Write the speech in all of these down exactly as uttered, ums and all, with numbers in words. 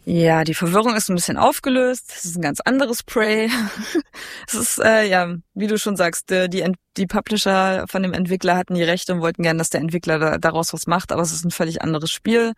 Ja, die Verwirrung ist ein bisschen aufgelöst. Es ist ein ganz anderes Prey. Es ist, äh, ja, wie du schon sagst, die, die, die Publisher von dem Entwickler hatten die Rechte und wollten gerne, dass der Entwickler da, daraus was macht, aber es ist ein völlig anderes Spiel.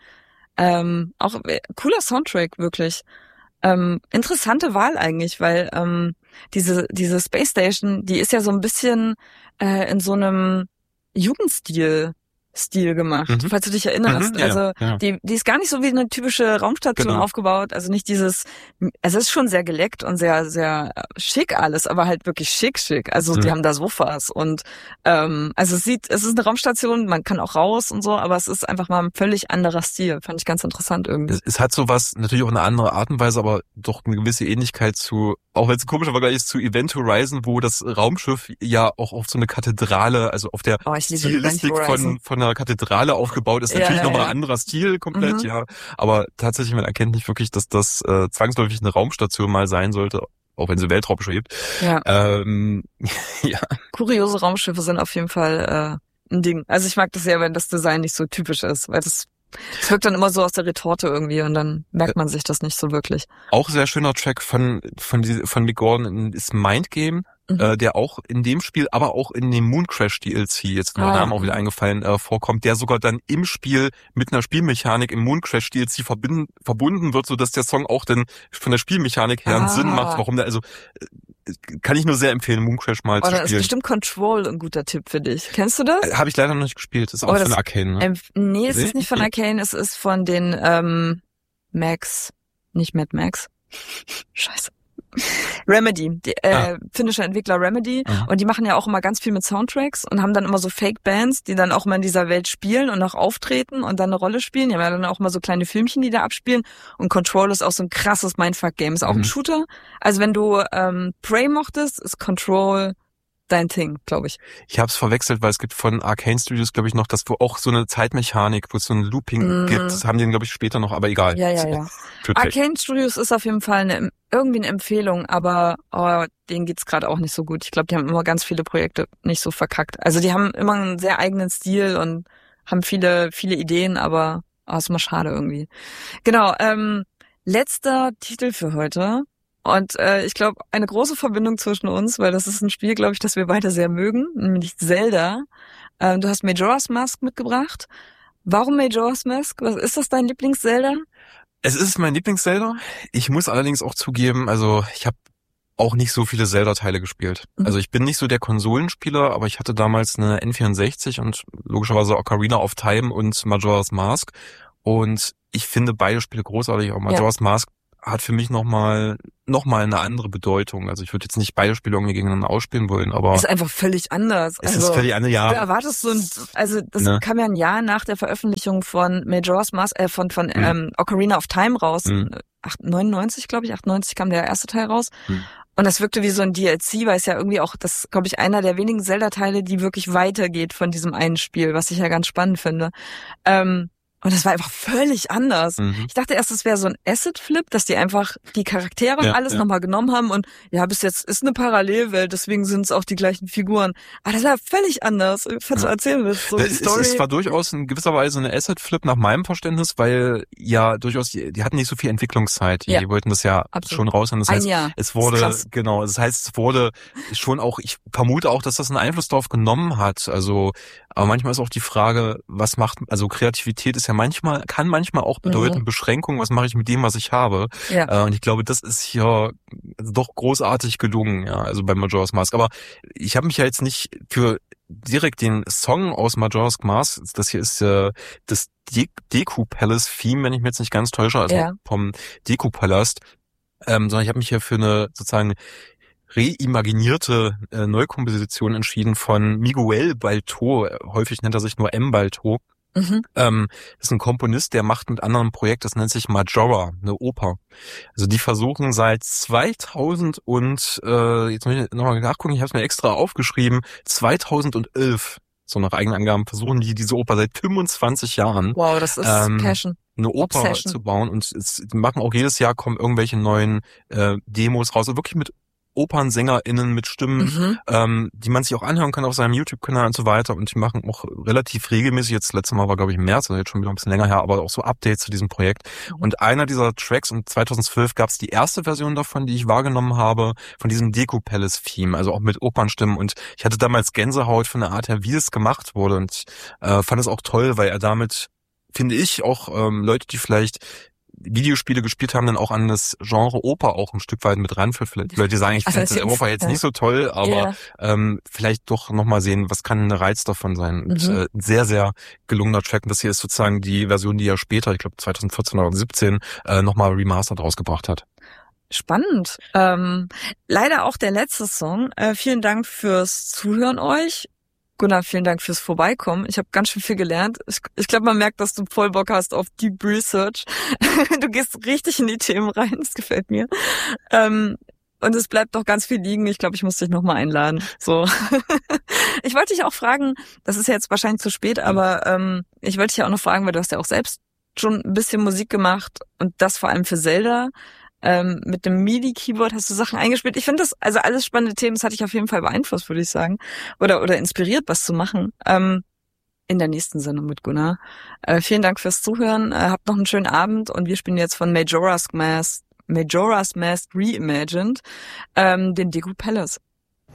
Ähm, auch äh, cooler Soundtrack, wirklich. Ähm, interessante Wahl eigentlich, weil ähm, diese diese Space Station, die ist ja so ein bisschen äh, in so einem Jugendstil Stil gemacht, Mhm. falls du dich erinnerst. Mhm, ja, also ja, ja. die die ist gar nicht so wie eine typische Raumstation Genau. aufgebaut, also nicht dieses, also es ist schon sehr geleckt und sehr sehr schick alles, aber halt wirklich schick schick. Also Mhm. die haben da Sofas und ähm, also es sieht, es ist eine Raumstation, man kann auch raus und so, aber es ist einfach mal ein völlig anderer Stil. Fand ich ganz interessant irgendwie. Es, es hat sowas, natürlich auch eine andere Art und Weise, aber doch eine gewisse Ähnlichkeit zu, auch wenn es ein komischer Vergleich ist, zu Event Horizon, wo das Raumschiff ja auch auf so eine Kathedrale, also auf der Oh, ich liebe Stilistik Event von Horizon. von einer Kathedrale aufgebaut ist. Ja, Natürlich ja, nochmal ja. ein anderer Stil komplett, Mhm. ja. Aber tatsächlich, man erkennt nicht wirklich, dass das äh, zwangsläufig eine Raumstation mal sein sollte, auch wenn sie Weltraum schwebt. Ja. Ähm, ja. Kuriose Raumschiffe sind auf jeden Fall äh, ein Ding. Also ich mag das sehr, wenn das Design nicht so typisch ist, weil das, das wirkt dann immer so aus der Retorte irgendwie und dann merkt man sich das nicht so wirklich. Auch sehr schöner Track von von die, von Mick Gordon ist Mind Game, Mhm. äh, der auch in dem Spiel, aber auch in dem Moon Crash D L C, jetzt mir Ah, der ja. Name auch wieder eingefallen, äh, vorkommt, der sogar dann im Spiel mit einer Spielmechanik im Moon Crash D L C verbinden, verbunden wird, so dass der Song auch dann von der Spielmechanik her einen Ah. Sinn macht, warum der, also äh, kann ich nur sehr empfehlen, Moon Crash mal Oh, zu dann ist spielen. bestimmt Control ein guter Tipp für dich. Kennst du das? Äh, Habe ich leider noch nicht gespielt, ist auch Oh, von das- Arcane, ne? Ähm, nee, es Nee? ist nicht von Arcane, es ist von den ähm, Max, nicht Mad Max. Scheiße. Remedy, die, äh, Ah. finnischer Entwickler Remedy. Mhm. Und die machen ja auch immer ganz viel mit Soundtracks und haben dann immer so Fake-Bands, die dann auch mal in dieser Welt spielen und auch auftreten und dann eine Rolle spielen. Die haben ja dann auch mal so kleine Filmchen, die da abspielen. Und Control ist auch so ein krasses Mindfuck-Game. Ist auch Mhm. ein Shooter. Also wenn du ähm, Prey mochtest, ist Control dein Ding, glaube ich. Ich habe es verwechselt, weil es gibt von Arcane Studios, glaube ich, noch das, wo auch so eine Zeitmechanik, wo es so ein Looping Mhm. gibt. Das haben die, glaube ich, später noch, aber egal. Ja, ja, ja. Tut recht. Arcane Studios ist auf jeden Fall eine, irgendwie eine Empfehlung, aber oh, denen geht's gerade auch nicht so gut. Ich glaube, die haben immer ganz viele Projekte nicht so verkackt. Also die haben immer einen sehr eigenen Stil und haben viele, viele Ideen, aber oh, ist immer schade irgendwie. Genau, ähm, letzter Titel für heute. Und äh, ich glaube, eine große Verbindung zwischen uns, weil das ist ein Spiel, glaube ich, das wir beide sehr mögen, nämlich Zelda. Ähm, du hast Majora's Mask mitgebracht. Warum Majora's Mask? Was ist das dein Lieblings-Zelda? Es ist mein Lieblings-Zelda. Ich muss allerdings auch zugeben, also ich habe auch nicht so viele Zelda-Teile gespielt. Mhm. Also ich bin nicht so der Konsolenspieler, aber ich hatte damals eine N vierundsechzig und logischerweise Ocarina of Time und Majora's Mask. Und ich finde beide Spiele großartig. Auch Majora's ja. Mask hat für mich nochmal noch mal eine andere Bedeutung. Also ich würde jetzt nicht beide Spiele irgendwie gegeneinander ausspielen wollen, aber ist einfach völlig anders. Es also, ist völlig anders, ja. Du erwartest so ein, also das ne? kam ja ein Jahr nach der Veröffentlichung von Majora's Mask, äh, von von mhm. ähm, Ocarina of Time raus. Mhm. neunundneunzig, glaube ich, achtundneunzig kam der erste Teil raus. Mhm. Und das wirkte wie so ein D L C, weil es ja irgendwie auch, das glaube ich, einer der wenigen Zelda-Teile, die wirklich weitergeht von diesem einen Spiel, was ich ja ganz spannend finde. Ähm, Und das war einfach völlig anders. Mhm. Ich dachte erst, es wäre so ein Asset-Flip, dass die einfach die Charaktere und ja, alles ja. nochmal genommen haben und ja, bis jetzt ist eine Parallelwelt, deswegen sind es auch die gleichen Figuren. Aber das war völlig anders. Falls du erzählen willst, so die es, Story. Es war durchaus in gewisser Weise eine Asset-Flip nach meinem Verständnis, weil ja durchaus, die, die hatten nicht so viel Entwicklungszeit. Die Ja. wollten das ja Absolut. schon raus. Das Ein heißt, Jahr. es wurde, Das ist krass. genau, das heißt, es wurde schon auch, ich vermute auch, dass das einen Einfluss darauf genommen hat. Also, aber manchmal ist auch die Frage, was macht, also Kreativität ist ja manchmal, kann manchmal auch bedeuten, Mhm. Beschränkung, was mache ich mit dem, was ich habe. Ja. Äh, und ich glaube, das ist hier doch großartig gelungen, ja, also bei Majora's Mask. Aber ich habe mich ja jetzt nicht für direkt den Song aus Majora's Mask, das hier ist äh, das De- Deku Palace Theme, wenn ich mir jetzt nicht ganz täusche, also Ja. vom Deku Palast, ähm, sondern ich habe mich hier für eine sozusagen reimaginierte äh, Neukomposition entschieden von Miguel Balto, häufig nennt er sich nur M. Balto. Mhm. Ähm, ist ein Komponist, der macht mit anderen ein Projekt, das nennt sich Majora, eine Oper. Also die versuchen seit zweitausend und äh, jetzt muss ich nochmal nachgucken, ich habe es mir extra aufgeschrieben, zweitausendelf, so nach eigenen Angaben, versuchen die diese Oper seit fünfundzwanzig Jahren Wow, das ist ähm, Passion. eine Oper Obsession. zu bauen und es die machen auch jedes Jahr kommen irgendwelche neuen äh, Demos raus, und wirklich mit OpernsängerInnen mit Stimmen, Mhm. ähm, die man sich auch anhören kann auf seinem YouTube-Kanal und so weiter. Und die machen auch relativ regelmäßig, jetzt letztes Mal war glaube ich im März, also jetzt schon wieder ein bisschen länger her, aber auch so Updates zu diesem Projekt. Mhm. Und einer dieser Tracks, und zweitausendzwölf gab es die erste Version davon, die ich wahrgenommen habe, von diesem Deko-Palace-Theme, also auch mit Opernstimmen. Und ich hatte damals Gänsehaut von der Art her, wie es gemacht wurde. Und ich äh, fand es auch toll, weil er damit, finde ich, auch ähm, Leute, die vielleicht Videospiele gespielt haben, dann auch an das Genre Oper auch ein Stück weit mit ranführt. Vielleicht Leute, die sagen, ich Also finde das Oper jetzt ja. nicht so toll, aber Ja. ähm, vielleicht doch nochmal sehen, was kann der Reiz davon sein. Und Mhm. äh, ein sehr, sehr gelungener Track. Und das hier ist sozusagen die Version, die er später, ich glaube zweitausendvierzehn oder siebzehn, äh, nochmal remastered rausgebracht hat. Spannend. Ähm, leider auch der letzte Song. Äh, vielen Dank fürs Zuhören euch. Gunnar, vielen Dank fürs Vorbeikommen. Ich habe ganz schön viel gelernt. Ich, ich glaube, man merkt, dass du voll Bock hast auf Deep Research. Du gehst richtig in die Themen rein. Das gefällt mir. Ähm, und es bleibt noch ganz viel liegen. Ich glaube, ich muss dich nochmal einladen. So. Ich wollte dich auch fragen, das ist ja jetzt wahrscheinlich zu spät, aber ähm, ich wollte dich ja auch noch fragen, weil du hast ja auch selbst schon ein bisschen Musik gemacht und das vor allem für Zelda. Ähm, mit dem MIDI-Keyboard hast du Sachen eingespielt. Ich finde das, also alles spannende Themen, das hat dich auf jeden Fall beeinflusst, würde ich sagen. Oder oder inspiriert, was zu machen. Ähm, in der nächsten Sendung mit Gunnar. Äh, vielen Dank fürs Zuhören. Äh, habt noch einen schönen Abend und wir spielen jetzt von Majora's Mask, Majora's Mask Reimagined, ähm, den Deku Palace.